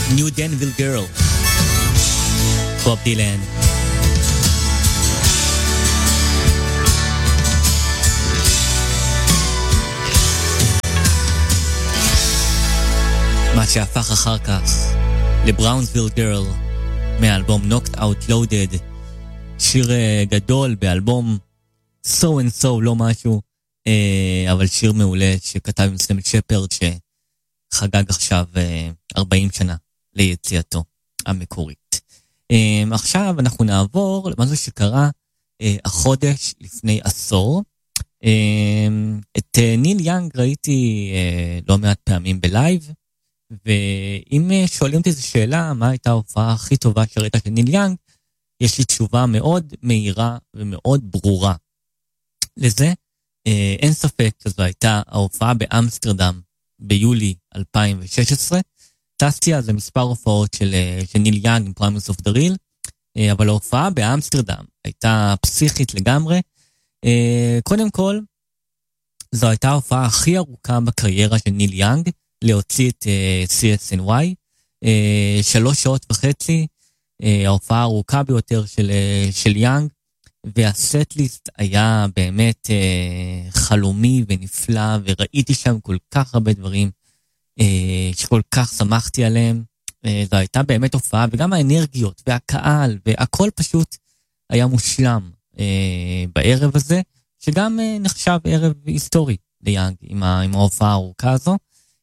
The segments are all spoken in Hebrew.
New Danville Girl, Bob Dylan. מה שהפך אחר כך לבראונסוויל גרל מהאלבום Knocked Out Loaded, שיר גדול באלבום So and So, לא משהו, אבל שיר מעולה שכתב עם סטמל שפרד שחגג עכשיו 40 שנה ליציאתו המקורית. עכשיו אנחנו נעבור למשהו שקרה החודש לפני עשור. את ניל יאנג ראיתי לא מעט פעמים בלייב, ואם שואלים אותי איזו שאלה, מה הייתה ההופעה הכי טובה שראית של ניל יאנג, יש לי תשובה מאוד מהירה ומאוד ברורה. לזה אין ספק שזו הייתה ההופעה באמסטרדם ביולי 2016. טסתי אז למספר הופעות של ניל יאנג עם Primus of the Real, אבל ההופעה באמסטרדם הייתה פסיכית לגמרי. קודם כל, זו הייתה ההופעה הכי ארוכה בקריירה של ניל יאנג, להוציא את CSNY, 3 שעות וחצי, ההופעה הארוכה ביותר של יאנג, והסט-ליסט היה באמת חלומי ונפלא, וראיתי שם כל כך הרבה דברים שכל כך שמחתי עליהם. זו הייתה באמת הופעה, וגם האנרגיות והקהל והכל פשוט היה מושלם בערב הזה, שגם נחשב ערב היסטורי ליאנג עם ההופעה הארוכה הזו.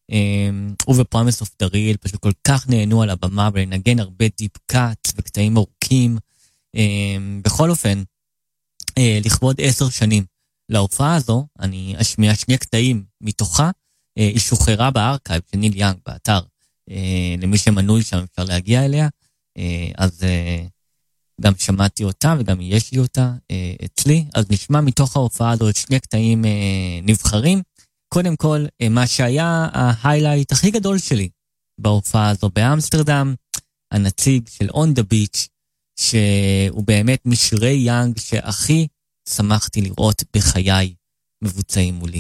ובפרמיס אוף דה ריל פשוט כל כך נהנו על הבמה ולנגן הרבה דיפ קאט וקטעים ארוכים. בכל אופן, לכבוד 10 שנים להופעה הזו, אני אשמיע 2 קטעים מתוכה. היא שוחררה בארכייב של ניל יאנג באתר, למי שמנוי שם אפשר להגיע אליה, אז גם שמעתי אותה וגם יש לי אותה אצלי. אז נשמע מתוך ההופעה הזו 2 קטעים נבחרים. קודם כל, מה שהיה ההיילייט הכי גדול שלי בהופעה הזו באמסטרדם, הנציג של On the Beach, שהוא באמת משירי יאנג שהכי שמחתי לראות בחיי מבוצעים מולי.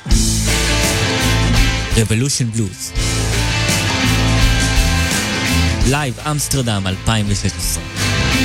Revolution Blues, לייב אמסטרדם 2016.